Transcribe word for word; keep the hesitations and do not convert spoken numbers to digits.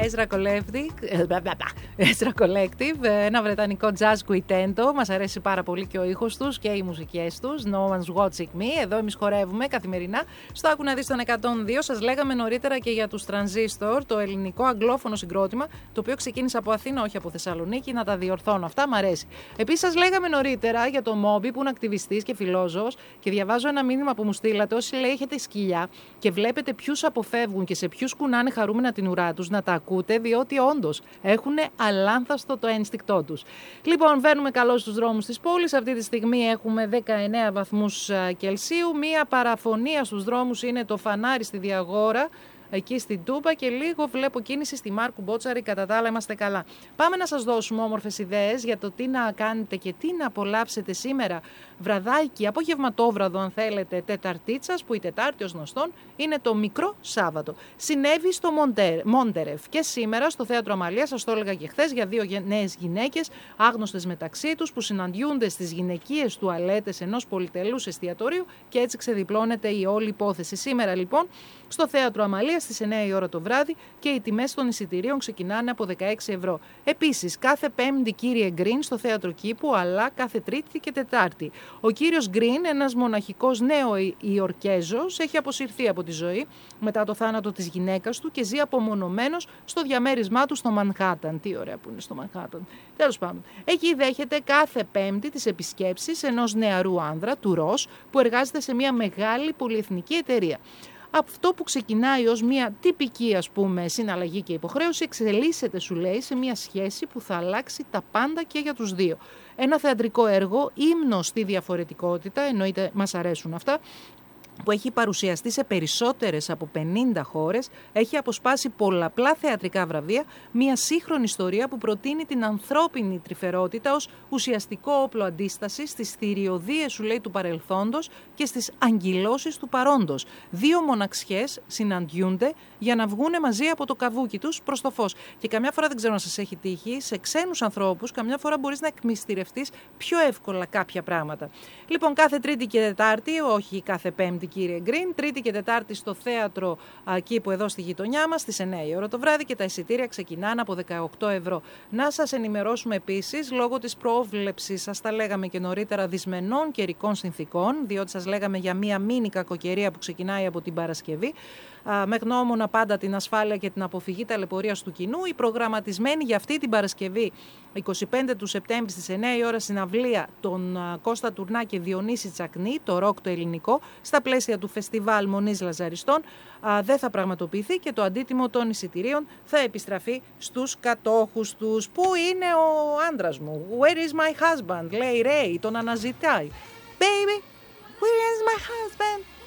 Ezra Collective, ένα βρετανικό jazz quintetto. Μας αρέσει πάρα πολύ και ο ήχος τους και οι μουσικές τους. No one's watching me. Εδώ εμείς χορεύουμε καθημερινά. Στο Άκου να δεις τον εκατόν δύο. Σας λέγαμε νωρίτερα και για τους Transistor, το ελληνικό αγγλόφωνο συγκρότημα, το οποίο ξεκίνησε από Αθήνα, όχι από Θεσσαλονίκη. Να τα διορθώνω αυτά, μ' αρέσει. Επίσης, σας λέγαμε νωρίτερα για το Moby, που είναι ακτιβιστής και φιλόζωος, και διαβάζω ένα μήνυμα που μου στείλατε. Όσοι λέει έχετε σκυλιά και βλέπετε ποιους αποφεύγουν και σε ποιους κουνάνε χαρούμενα την ουρά τους, να τα ακούτε, διότι όντως έχουν αλάνθαστο το ένστικτό τους. Λοιπόν, βαίνουμε καλώς στους δρόμους της πόλης. Αυτή τη στιγμή έχουμε δεκαεννέα βαθμούς Κελσίου. Μία παραφωνία στους δρόμους είναι το φανάρι στη Διαγόρα, εκεί στην Τούμπα, και λίγο βλέπω κίνηση στη Μάρκου Μπότσαρη. Κατά τα άλλα είμαστε καλά. Πάμε να σας δώσουμε όμορφες ιδέες για το τι να κάνετε και τι να απολαύσετε σήμερα. Βραδάκι, απογευματόβραδο αν θέλετε, Τεταρτίτσας, που η Τετάρτη ως γνωστόν είναι το μικρό Σάββατο. Συνέβη στο Μόντερεφ και σήμερα στο Θέατρο Αμαλίας, σας το έλεγα και χθες, για δύο νέες γυναίκες, άγνωστες μεταξύ τους, που συναντιούνται στις γυναικείες τουαλέτες ενός πολυτελούς εστιατορίου και έτσι ξεδιπλώνεται η όλη υπόθεση. Σήμερα λοιπόν στο Θέατρο Αμαλίας στις εννέα η ώρα το βράδυ, και οι τιμές των εισιτηρίων ξεκινάνε από δεκαέξι ευρώ. Επίσης, κάθε Πέμπτη, κύριε Γκριν, στο Θέατρο Κήπου, αλλά κάθε Τρίτη και Τετάρτη. Ο κύριος Γκριν, ένας μοναχικός νέο Ιορκέζος, έχει αποσυρθεί από τη ζωή μετά το θάνατο της γυναίκας του και ζει απομονωμένος στο διαμέρισμά του στο Μανχάταν. Τι ωραία που είναι στο Μανχάταν. Τέλος πάντων, εκεί δέχεται κάθε Πέμπτη τις επισκέψεις ενός νεαρού άνδρα, του Ρος, που εργάζεται σε μια μεγάλη πολυεθνική εταιρεία. Αυτό που ξεκινάει ως μια τυπική, ας πούμε, συναλλαγή και υποχρέωση, εξελίσσεται, σου λέει, σε μια σχέση που θα αλλάξει τα πάντα και για τους δύο. Ένα θεατρικό έργο, ύμνος στη διαφορετικότητα, εννοείται μας αρέσουν αυτά, που έχει παρουσιαστεί σε περισσότερες από πενήντα χώρες, έχει αποσπάσει πολλαπλά θεατρικά βραβεία, μια σύγχρονη ιστορία που προτείνει την ανθρώπινη τρυφερότητα ως ουσιαστικό όπλο αντίστασης στις θηριωδίες, σου λέει, του παρελθόντος και στις αγκυλώσεις του παρόντος. Δύο μοναξιές συναντιούνται για να βγούνε μαζί από το καβούκι τους προς το φως. Και καμιά φορά, δεν ξέρω αν σας έχει τύχει, σε ξένους ανθρώπους, καμιά φορά μπορείς να εκμυστηρευτείς πιο εύκολα κάποια πράγματα. Λοιπόν, κάθε Τρίτη και Τετάρτη, όχι κάθε Πέμπτη, κύριε Γκριν, Τρίτη και Τετάρτη στο Θέατρο Κήπου, εδώ στη γειτονιά μας, στις εννέα η ώρα το βράδυ, και τα εισιτήρια ξεκινάνε από δεκαοκτώ ευρώ. Να σας ενημερώσουμε επίσης, λόγω της πρόβλεψης, σας τα λέγαμε και νωρίτερα, δυσμενών καιρικών συνθήκων, διότι σας λέγαμε για μία μίνι κακοκαιρία που ξεκινάει από την Παρασκευή, με γνώμονα πάντα την ασφάλεια και την αποφυγή ταλαιπωρίας του κοινού, η προγραμματισμένη για αυτή την Παρασκευή, εικοστή πέμπτη του Σεπτέμβρη, στις εννέα η ώρα, συναυλία των Κώστα Τουρνά και Διονύση Τσακνή, το ροκ το ελληνικό, στα πλαίσια του Φεστιβάλ Μονής Λαζαριστών, δεν θα πραγματοποιηθεί και το αντίτιμο των εισιτηρίων θα επιστραφεί στους κατόχους τους. Πού είναι ο άντρας μου? Where is my husband? Λέει Ρέι, τον αναζητάει. Baby, where is my husband?